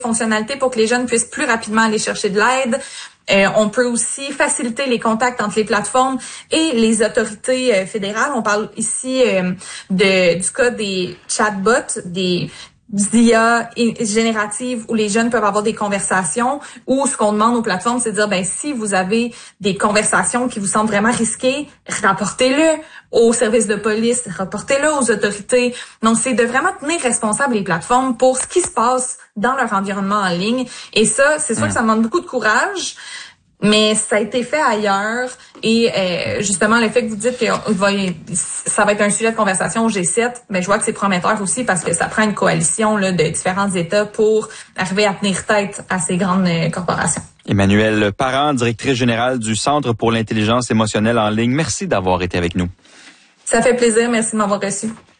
fonctionnalités pour que les jeunes puissent plus rapidement aller chercher de l'aide. On peut aussi faciliter les contacts entre les plateformes et les autorités fédérales. On parle ici du cas des chatbots, des d'IA générative où les jeunes peuvent avoir des conversations, où ce qu'on demande aux plateformes, c'est de dire, si vous avez des conversations qui vous semblent vraiment risquées, rapportez-le aux services de police, rapportez-le aux autorités. Donc, c'est de vraiment tenir responsables les plateformes pour ce qui se passe dans leur environnement en ligne. Et ça, c'est sûr que ça demande beaucoup de courage, mais ça a été fait ailleurs. Et justement, le fait que vous dites que ça va être un sujet de conversation au G7, je vois que c'est prometteur aussi parce que ça prend une coalition là, de différents États pour arriver à tenir tête à ces grandes corporations. Emmanuelle Parent, directrice générale du Centre pour l'intelligence émotionnelle en ligne. Merci d'avoir été avec nous. Ça fait plaisir. Merci de m'avoir reçu.